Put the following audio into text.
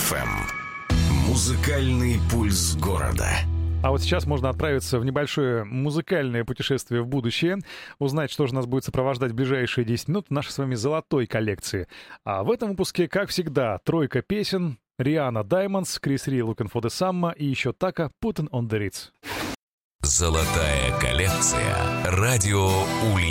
FM. Музыкальный пульс города. А вот сейчас можно отправиться в небольшое музыкальное путешествие в будущее, узнать, что же нас будет сопровождать в ближайшие 10 минут в нашей с вами золотой коллекции. А в этом выпуске, как всегда, тройка песен: Риhanna Diamonds, Крис Ри Looking for the Summer и еще Така Putting on the Ritz. Золотая коллекция. Радио Ульяновск.